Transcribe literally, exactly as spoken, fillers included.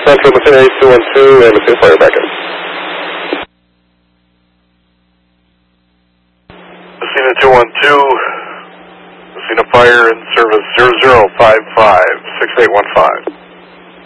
Central, Messina Ace two one two, and Messina Fire back in. Messina two one two, Messina Fire in service zero zero five five, six eight one five.